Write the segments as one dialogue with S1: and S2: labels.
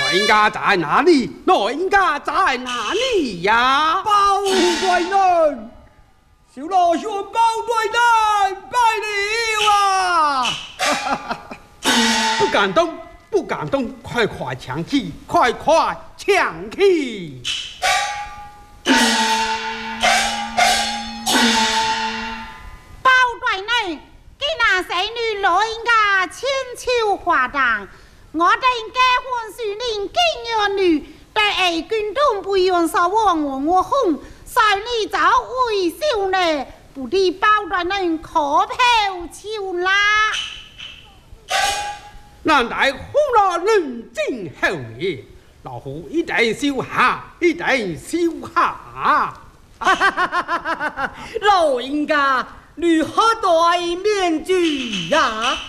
S1: 人家在哪里？老人家在哪里呀？
S2: 包大人，小老孙包大人拜了啊！
S1: 不敢动，不敢动，快快抢去，快快抢去！
S3: 包大人，给那谁女老人家千秋华堂。我哋结婚树年今日女，对二军东不用说我哄，上你早为少呢，不知包大人可抛笑啦。
S1: 难大好了论尽后也，老夫一定笑下，一定笑下。
S2: 老人家如何对面具呀？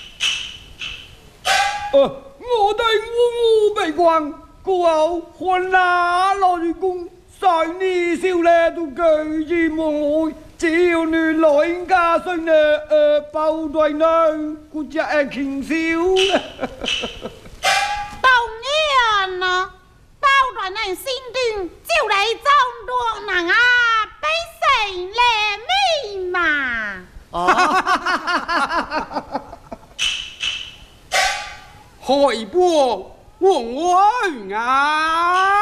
S2: 我哋无被关，故后换那老员工上你少咧都拒之门外，只要你老人家信包大人，故只系轻笑。
S3: 当然啦，包大人心断，就嚟装多难啊，俾谁来面嘛？
S1: 海波，我啊！